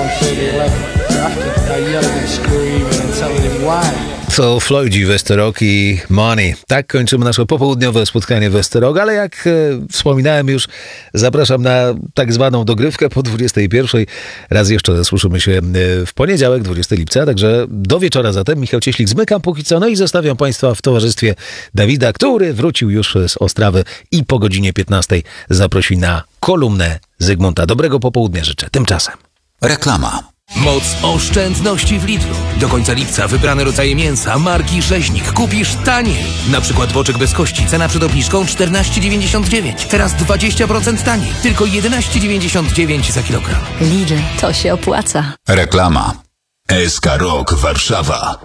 To Floydzi, Westerok i Money. Tak kończymy nasze popołudniowe spotkanie Westerok, ale jak wspominałem już, zapraszam na tak zwaną dogrywkę po 21. Raz jeszcze słyszymy się w poniedziałek, 20 lipca, także do wieczora zatem. Michał Cieślik, zmykam póki co, no i zostawiam Państwa w towarzystwie Dawida, który wrócił już z Ostrawy i po godzinie 15 zaprosi na kolumnę Zygmunta. Dobrego popołudnia życzę. Tymczasem reklama. Moc oszczędności w Lidlu. Do końca lipca wybrane rodzaje mięsa marki Rzeźnik kupisz taniej. Na przykład boczek bez kości, cena przed obniżką 14,99. Teraz 20% taniej. Tylko 11,99 za kilogram. Lidl, to się opłaca. Reklama. SK Rok Warszawa.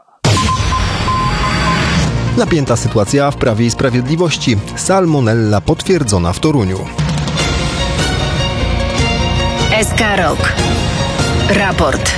Napięta sytuacja w Prawie i Sprawiedliwości. Salmonella potwierdzona w Toruniu. SK Rok. Raport.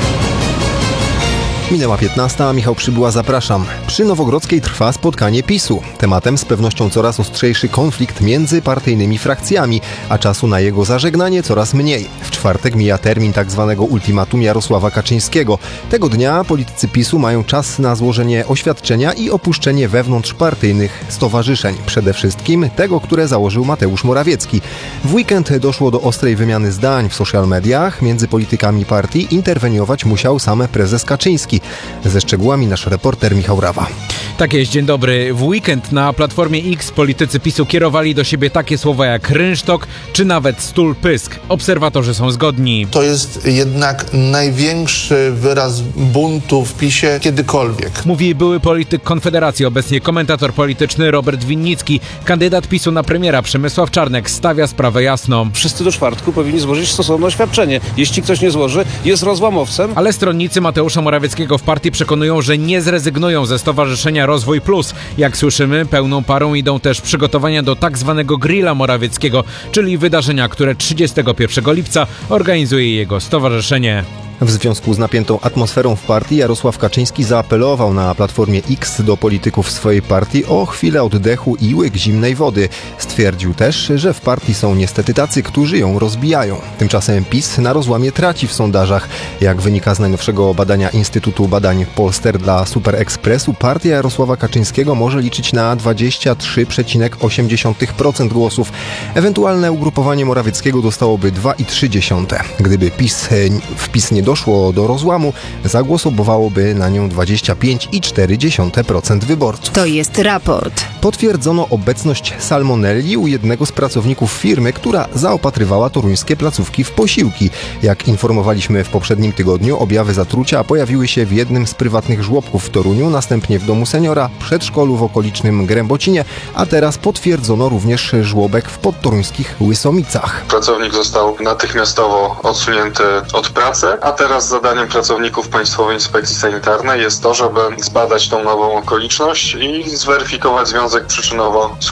Minęła 15, Michał Przybyła, zapraszam. Przy Nowogrodzkiej trwa spotkanie PiS-u. Tematem z pewnością coraz ostrzejszy konflikt między partyjnymi frakcjami, a czasu na jego zażegnanie coraz mniej. W czwartek mija termin tzw. ultimatum Jarosława Kaczyńskiego. Tego dnia politycy PiS-u mają czas na złożenie oświadczenia i opuszczenie wewnątrzpartyjnych stowarzyszeń. Przede wszystkim tego, które założył Mateusz Morawiecki. W weekend doszło do ostrej wymiany zdań w social mediach. Między politykami partii interweniować musiał sam prezes Kaczyński. Ze szczegółami nasz reporter Michał Rawa. Tak jest, dzień dobry. W weekend na Platformie X politycy PiS-u kierowali do siebie takie słowa jak rynsztok czy nawet stul pysk. Obserwatorzy są zgodni. To jest jednak największy wyraz buntu w PiS-ie kiedykolwiek. Mówi były polityk Konfederacji, obecnie komentator polityczny Robert Winnicki. Kandydat PiS-u na premiera Przemysław Czarnek stawia sprawę jasno. Wszyscy do czwartku powinni złożyć stosowne oświadczenie. Jeśli ktoś nie złoży, jest rozłamowcem. Ale stronnicy Mateusza Morawieckiego w partii przekonują, że nie zrezygnują ze Stowarzyszenia Rozwój Plus. Jak słyszymy, pełną parą idą też przygotowania do tak zwanego grilla Morawieckiego, czyli wydarzenia, które 31 lipca organizuje jego stowarzyszenie. W związku z napiętą atmosferą w partii Jarosław Kaczyński zaapelował na Platformie X do polityków swojej partii o chwilę oddechu i łyk zimnej wody. Stwierdził też, że w partii są niestety tacy, którzy ją rozbijają. Tymczasem PiS na rozłamie traci w sondażach. Jak wynika z najnowszego badania Instytutu Badań Polster dla Super Expressu, partia Jarosława Kaczyńskiego może liczyć na 23,8% głosów. Ewentualne ugrupowanie Morawieckiego dostałoby 2,3%. Gdyby w PiS nie doszło do rozłamu, zagłosowałoby na nią 25,4% wyborców. To jest raport. Potwierdzono obecność salmonelli u jednego z pracowników firmy, która zaopatrywała toruńskie placówki w posiłki. Jak informowaliśmy w poprzednim tygodniu, objawy zatrucia pojawiły się w jednym z prywatnych żłobków w Toruniu, następnie w domu seniora, przedszkolu w okolicznym Grębocinie, a teraz potwierdzono również żłobek w podtoruńskich Łysomicach. Pracownik został natychmiastowo odsunięty od pracy, a teraz zadaniem pracowników Państwowej Inspekcji Sanitarnej jest to, żeby zbadać tą nową okoliczność i zweryfikować związek przyczynowo-skutkowy.